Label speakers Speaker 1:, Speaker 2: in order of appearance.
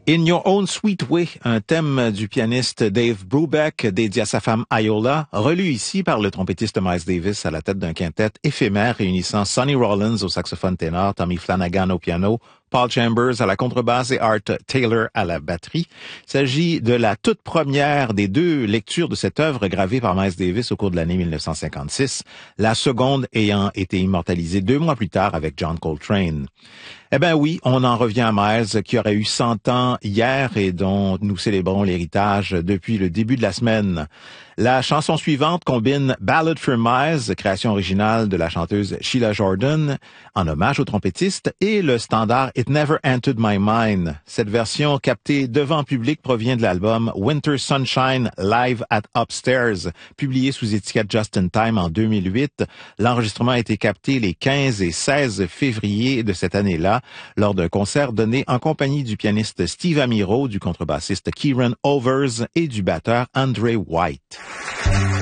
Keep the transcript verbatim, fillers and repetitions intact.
Speaker 1: In Your Own Sweet Way, un thème du pianiste Dave Brubeck dédié à sa femme Iola, relu ici par le trompettiste Miles Davis à la tête d'un quintet éphémère réunissant Sonny Rollins au saxophone ténor, Tommy Flanagan au piano, Paul Chambers à la contrebasse et Art Taylor à la batterie. Il s'agit de la toute première des deux lectures de cette œuvre gravée par Miles Davis au cours de l'année mille neuf cent cinquante-six, la seconde ayant été immortalisée deux mois plus tard avec John Coltrane. Eh ben oui, on en revient à Miles qui aurait eu cent ans hier et dont nous célébrons l'héritage depuis le début de la semaine. La chanson suivante combine Ballad for Miles, création originale de la chanteuse Sheila Jordan, en hommage au trompettiste, et le standard It Never Entered My Mind. Cette version captée devant public provient de l'album Winter Sunshine Live at Upstairs, publié sous étiquette Just in Time en deux mille huit. L'enregistrement a été capté les quinze et seize février de cette année-là, lors d'un concert donné en compagnie du pianiste Steve Amiro, du contrebassiste Kieran Overs et du batteur Andre White.